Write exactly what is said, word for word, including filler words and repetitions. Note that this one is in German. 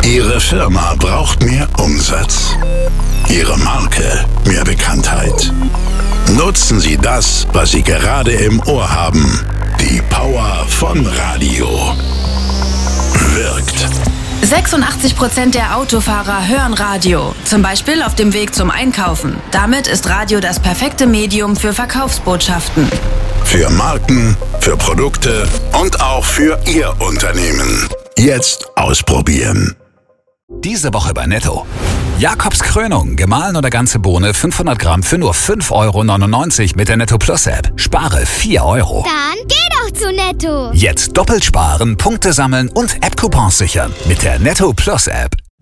Ihre Firma braucht mehr Umsatz. Ihre Marke mehr Bekanntheit. Nutzen Sie das, was Sie gerade im Ohr haben. Die Power von Radio. Wirkt. sechsundachtzig Prozent der Autofahrer hören Radio, zum Beispiel auf dem Weg zum Einkaufen. Damit ist Radio das perfekte Medium für Verkaufsbotschaften. Für Marken, für Produkte und auch für Ihr Unternehmen. Jetzt ausprobieren. Diese Woche bei Netto. Jakobs Krönung, gemahlen oder ganze Bohne, fünfhundert Gramm für nur fünf Euro neunundneunzig mit der Netto Plus App. Spare vier Euro. Dann geh doch zu Netto. Jetzt doppelt sparen, Punkte sammeln und App-Coupons sichern mit der Netto Plus App.